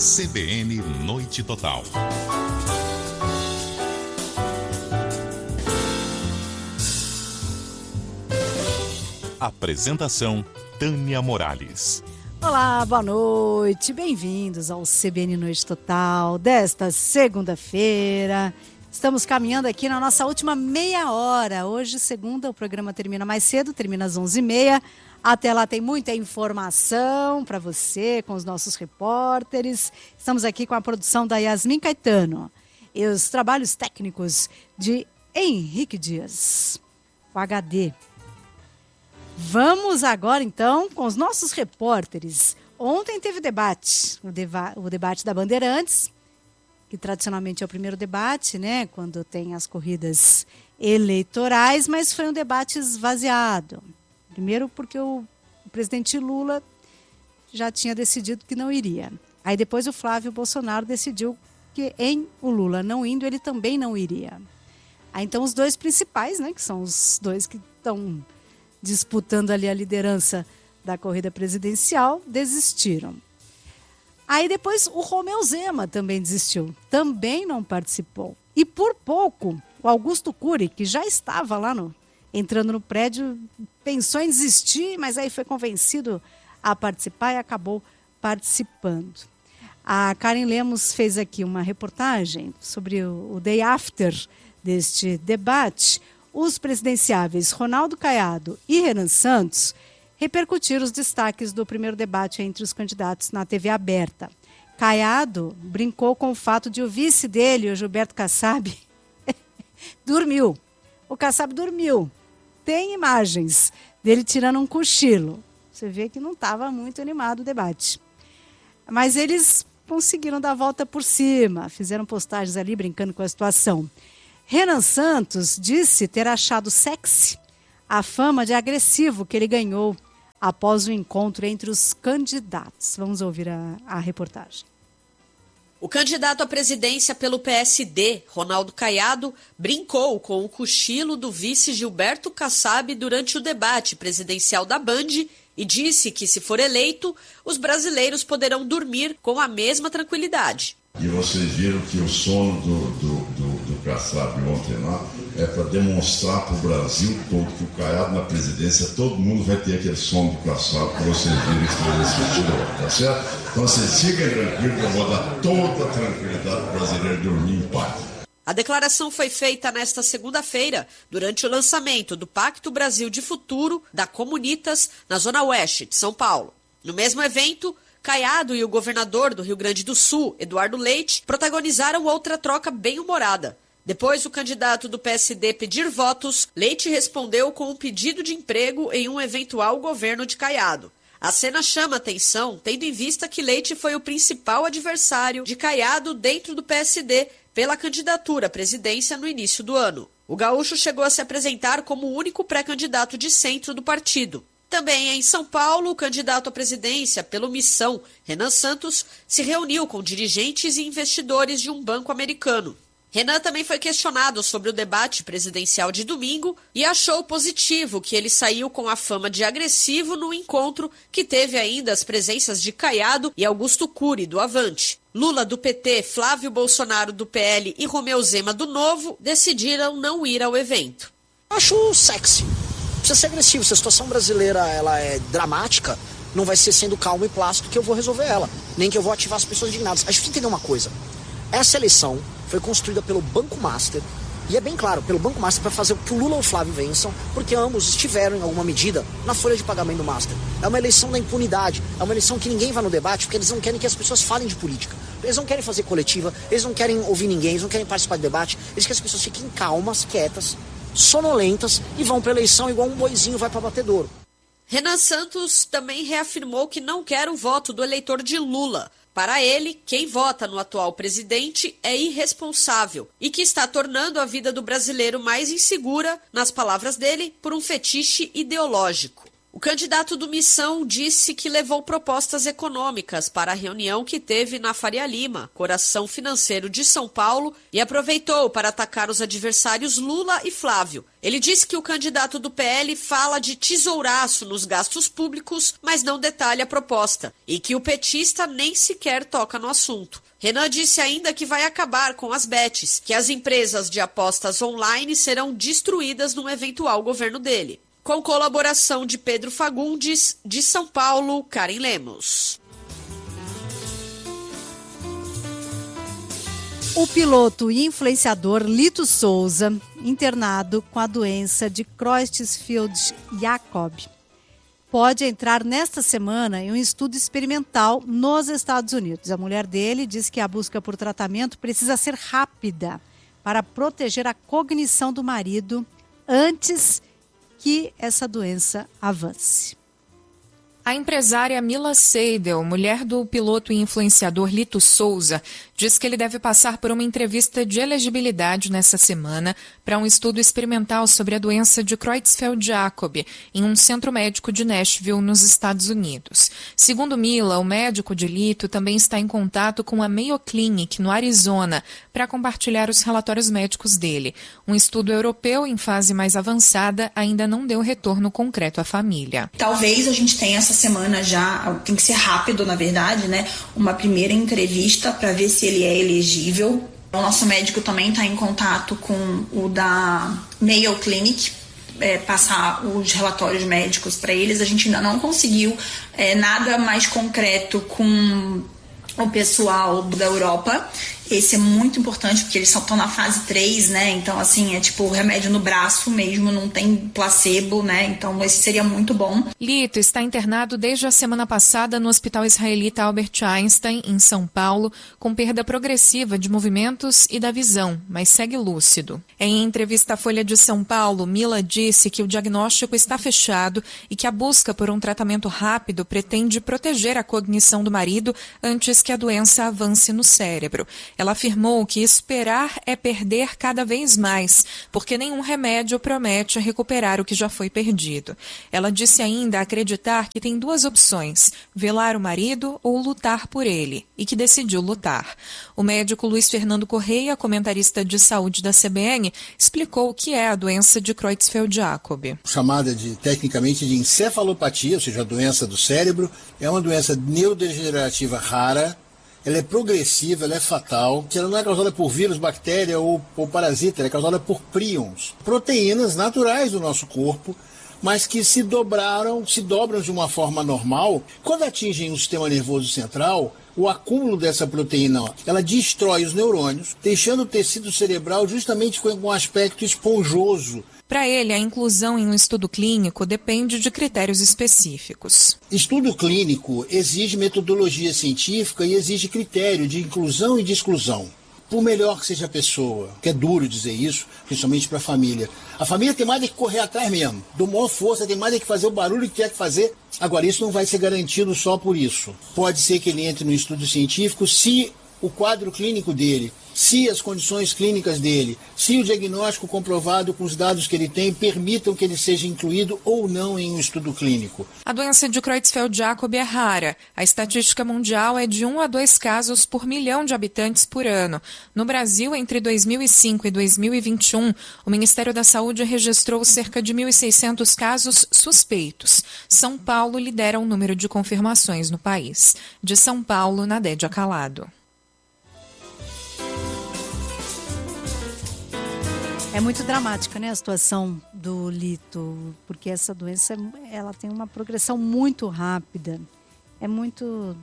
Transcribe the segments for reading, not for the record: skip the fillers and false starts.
CBN Noite Total. Apresentação: Tânia Morales. Olá, boa noite, bem-vindos ao CBN Noite Total desta segunda-feira. Estamos caminhando aqui na nossa última meia hora. Hoje, segunda, o programa termina mais cedo, termina às 11h30. Até lá tem muita informação para você, com os nossos repórteres. Estamos aqui com a produção da Yasmin Caetano e os trabalhos técnicos de Henrique Dias, o HD. Vamos agora, então, com os nossos repórteres. Ontem teve debate, o debate da Bandeirantes, que tradicionalmente é o primeiro debate, né, quando tem as corridas eleitorais, mas foi um debate esvaziado. Primeiro porque o presidente Lula já tinha decidido que não iria. Aí depois o Flávio Bolsonaro decidiu que o Lula não indo, ele também não iria. Aí então os dois principais, né, que são os dois que estão disputando ali a liderança da corrida presidencial, desistiram. Aí depois o Romeu Zema também desistiu, também não participou. E por pouco, o Augusto Cury, que já estava lá entrando no prédio, pensou em desistir, mas aí foi convencido a participar e acabou participando. A Karen Lemos fez aqui uma reportagem sobre o day after deste debate. Os presidenciáveis Ronaldo Caiado e Renan Santos repercutiram os destaques do primeiro debate entre os candidatos na TV aberta. Caiado brincou com o fato de o vice dele, o Gilberto Kassab, dormiu. O Kassab dormiu. Tem imagens dele tirando um cochilo. Você vê que não estava muito animado o debate. Mas eles conseguiram dar a volta por cima, fizeram postagens ali brincando com a situação. Renan Santos disse ter achado sexy a fama de agressivo que ele ganhou após o encontro entre os candidatos. Vamos ouvir a reportagem. O candidato à presidência pelo PSD, Ronaldo Caiado, brincou com o cochilo do vice Gilberto Kassab durante o debate presidencial da Band e disse que, se for eleito, os brasileiros poderão dormir com a mesma tranquilidade. E vocês viram que o sono do Kassab ontem lá é para demonstrar para o Brasil todo que o Caiado na presidência, todo mundo vai ter aquele sono do Kassab para vocês virem que tá certo? Então vocês fiquem tranquilos que eu vou dar toda a tranquilidade para o brasileiro dormir em paz. A declaração foi feita nesta segunda-feira, durante o lançamento do Pacto Brasil de Futuro da Comunitas, na Zona Oeste de São Paulo. No mesmo evento, Caiado e o governador do Rio Grande do Sul, Eduardo Leite, protagonizaram outra troca bem-humorada. Depois do candidato do PSD pedir votos, Leite respondeu com um pedido de emprego em um eventual governo de Caiado. A cena chama atenção, tendo em vista que Leite foi o principal adversário de Caiado dentro do PSD pela candidatura à presidência no início do ano. O gaúcho chegou a se apresentar como o único pré-candidato de centro do partido. Também em São Paulo, o candidato à presidência pelo Missão, Renan Santos, se reuniu com dirigentes e investidores de um banco americano. Renan também foi questionado sobre o debate presidencial de domingo e achou positivo que ele saiu com a fama de agressivo no encontro que teve ainda as presenças de Caiado e Augusto Cury, do Avante. Lula, do PT, Flávio Bolsonaro, do PL e Romeu Zema, do Novo, decidiram não ir ao evento. Acho sexy. Precisa ser agressivo. Se a situação brasileira ela é dramática, não vai ser sendo calmo e plácido que eu vou resolver ela. Nem que eu vou ativar as pessoas indignadas. A gente tem que entender uma coisa. Essa eleição foi construída pelo Banco Master, e é bem claro, pelo Banco Master para fazer que o Lula ou o Flávio vençam, porque ambos estiveram, em alguma medida, na folha de pagamento do Master. É uma eleição da impunidade, é uma eleição que ninguém vai no debate, porque eles não querem que as pessoas falem de política. Eles não querem fazer coletiva, eles não querem ouvir ninguém, eles não querem participar do debate, eles querem que as pessoas fiquem calmas, quietas, sonolentas e vão para a eleição igual um boizinho vai para batedouro. Renan Santos também reafirmou que não quer o voto do eleitor de Lula. Para ele, quem vota no atual presidente é irresponsável e que está tornando a vida do brasileiro mais insegura, nas palavras dele, por um fetiche ideológico. O candidato do Missão disse que levou propostas econômicas para a reunião que teve na Faria Lima, coração financeiro de São Paulo, e aproveitou para atacar os adversários Lula e Flávio. Ele disse que o candidato do PL fala de tesouraço nos gastos públicos, mas não detalha a proposta, e que o petista nem sequer toca no assunto. Renan disse ainda que vai acabar com as bets, que as empresas de apostas online serão destruídas no eventual governo dele. Com colaboração de Pedro Fagundes, de São Paulo, Karen Lemos. O piloto e influenciador Lito Souza, internado com a doença de Creutzfeldt-Jakob, pode entrar nesta semana em um estudo experimental nos Estados Unidos. A mulher dele diz que a busca por tratamento precisa ser rápida para proteger a cognição do marido antes que essa doença avance. A empresária Mila Seidel, mulher do piloto e influenciador Lito Souza, diz que ele deve passar por uma entrevista de elegibilidade nessa semana para um estudo experimental sobre a doença de Creutzfeldt-Jakob em um centro médico de Nashville, nos Estados Unidos. Segundo Mila, o médico de Lito também está em contato com a Mayo Clinic, no Arizona, para compartilhar os relatórios médicos dele. Um estudo europeu em fase mais avançada ainda não deu retorno concreto à família. Talvez a gente tenha essa semana já, tem que ser rápido na verdade, né? Uma primeira entrevista para ver se ele é elegível. O nosso médico também está em contato com o da Mayo Clinic, passar os relatórios médicos para eles. A gente ainda não conseguiu nada mais concreto com o pessoal da Europa. Esse é muito importante porque eles só estão na fase 3, né? Então, assim, é tipo remédio no braço mesmo, não tem placebo, né? Então, esse seria muito bom. Lito está internado desde a semana passada no Hospital Israelita Albert Einstein, em São Paulo, com perda progressiva de movimentos e da visão, mas segue lúcido. Em entrevista à Folha de São Paulo, Mila disse que o diagnóstico está fechado e que a busca por um tratamento rápido pretende proteger a cognição do marido antes que a doença avance no cérebro. Ela afirmou que esperar é perder cada vez mais, porque nenhum remédio promete recuperar o que já foi perdido. Ela disse ainda acreditar que tem duas opções, velar o marido ou lutar por ele, e que decidiu lutar. O médico Luiz Fernando Correia, comentarista de saúde da CBN, explicou o que é a doença de Creutzfeldt-Jakob. Chamada tecnicamente de encefalopatia, ou seja, a doença do cérebro, é uma doença neurodegenerativa rara. Ela é progressiva, ela é fatal, que ela não é causada por vírus, bactéria ou parasita, ela é causada por prions, proteínas naturais do nosso corpo, mas que se dobram de uma forma normal. Quando atingem o sistema nervoso central, o acúmulo dessa proteína, ela destrói os neurônios, deixando o tecido cerebral justamente com um aspecto esponjoso. Para ele, a inclusão em um estudo clínico depende de critérios específicos. Estudo clínico exige metodologia científica e exige critério de inclusão e de exclusão. Por melhor que seja a pessoa, que é duro dizer isso, principalmente para a família. A família tem mais que correr atrás mesmo, do maior força, tem mais que fazer o barulho que quer que fazer. Agora, isso não vai ser garantido só por isso. Pode ser que ele entre no estudo científico se o quadro clínico dele, se as condições clínicas dele, se o diagnóstico comprovado com os dados que ele tem permitam que ele seja incluído ou não em um estudo clínico. A doença de Creutzfeldt-Jakob é rara. A estatística mundial é de 1 a 2 casos por milhão de habitantes por ano. No Brasil, entre 2005 e 2021, o Ministério da Saúde registrou cerca de 1.600 casos suspeitos. São Paulo lidera o número de confirmações no país. De São Paulo, Nadédia Calado. É muito dramática, né, a situação do Lito, porque essa doença ela tem uma progressão muito rápida. É muito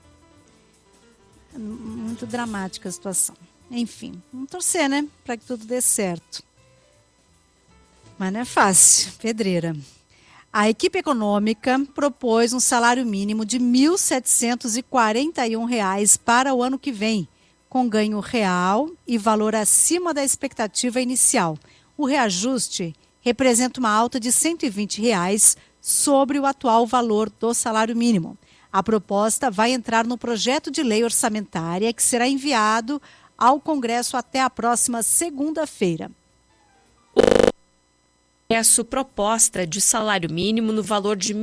dramática a situação. Enfim, vamos torcer, né, para que tudo dê certo. Mas não é fácil, pedreira. A equipe econômica propôs um salário mínimo de R$ 1.741 para o ano que vem, com ganho real e valor acima da expectativa inicial. O reajuste representa uma alta de R$ 120 sobre o atual valor do salário mínimo. A proposta vai entrar no projeto de lei orçamentária que será enviado ao Congresso até a próxima segunda-feira. proposta de salário mínimo no valor de R$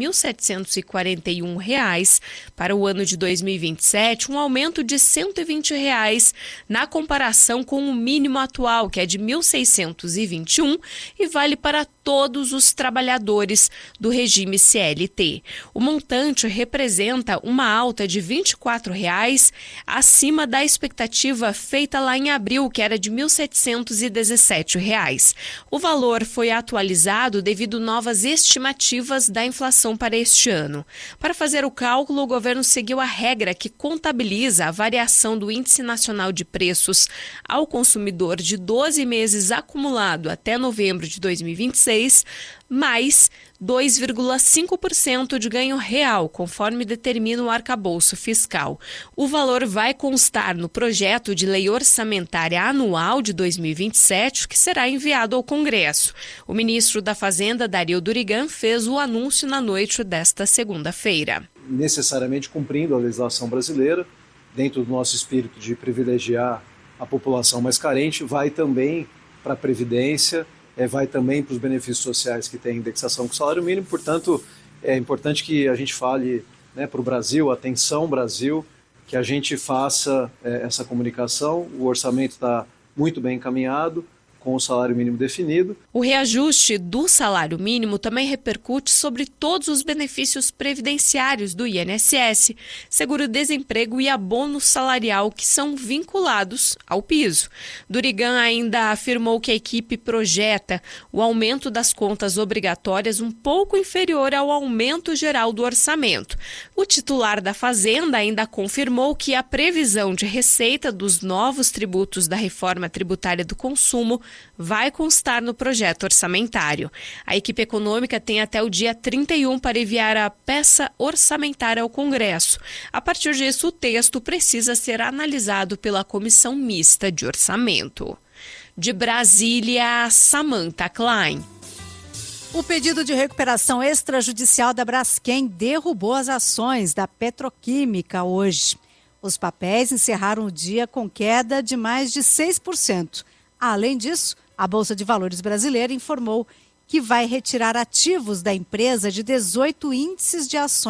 1.741 para o ano de 2027, um aumento de R$ 120 na comparação com o mínimo atual, que é de R$ 1.621, e vale para todos os trabalhadores do regime CLT. O montante representa uma alta de R$ 24 acima da expectativa feita lá em abril, que era de R$ 1.717. O valor foi atualizado devido a novas estimativas da inflação para este ano. Para fazer o cálculo, o governo seguiu a regra que contabiliza a variação do Índice Nacional de Preços ao consumidor de 12 meses acumulado até novembro de 2026, mais 2,5% de ganho real, conforme determina o arcabouço fiscal. O valor vai constar no projeto de lei orçamentária anual de 2027, que será enviado ao Congresso. O ministro da Fazenda, Dario Durigan, fez o anúncio na noite desta segunda-feira. Necessariamente cumprindo a legislação brasileira, dentro do nosso espírito de privilegiar a população mais carente, vai também para a Previdência, vai também para os benefícios sociais que têm indexação com o salário mínimo. Portanto, é importante que a gente fale, para o Brasil, atenção Brasil, que a gente faça essa comunicação. O orçamento está muito bem encaminhado, com o salário mínimo definido. O reajuste do salário mínimo também repercute sobre todos os benefícios previdenciários do INSS, seguro-desemprego e abono salarial que são vinculados ao piso. Durigan ainda afirmou que a equipe projeta o aumento das contas obrigatórias um pouco inferior ao aumento geral do orçamento. O titular da Fazenda ainda confirmou que a previsão de receita dos novos tributos da reforma tributária do consumo vai constar no projeto orçamentário. A equipe econômica tem até o dia 31 para enviar a peça orçamentária ao Congresso. A partir disso, o texto precisa ser analisado pela Comissão Mista de Orçamento. De Brasília, Samantha Klein. O pedido de recuperação extrajudicial da Braskem derrubou as ações da Petroquímica hoje. Os papéis encerraram o dia com queda de mais de 6%. Além disso, a Bolsa de Valores brasileira informou que vai retirar ativos da empresa de 18 índices de ações